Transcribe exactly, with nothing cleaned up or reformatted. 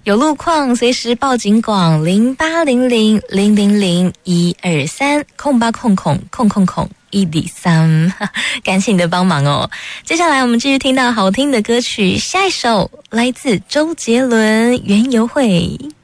有路况随时报警广零八零零零零零一二三空八空空空空空一里三，感谢你的帮忙哦。接下来我们继续听到好听的歌曲，下一首来自周杰伦《园游会》。